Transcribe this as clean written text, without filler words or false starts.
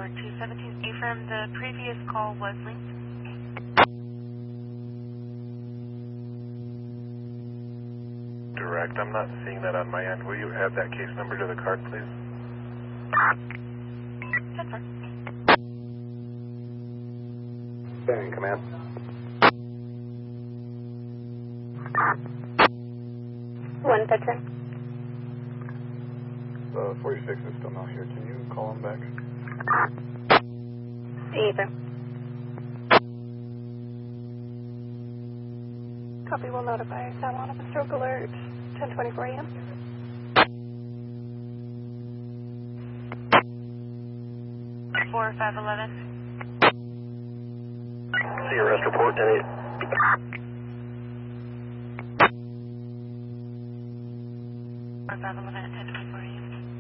217 affirm the previous call was linked. Direct. I'm not seeing that on my end. Will you add that case number to the card, please? That's fine. Standing command. 1 veteran. 46 is still not here. Can you call him back? Either. Copy, will notify Salon of a stroke alert, 10:24 a.m. Four 511. See your arrest report, 10-8. Four 511 at 10:24 a.m.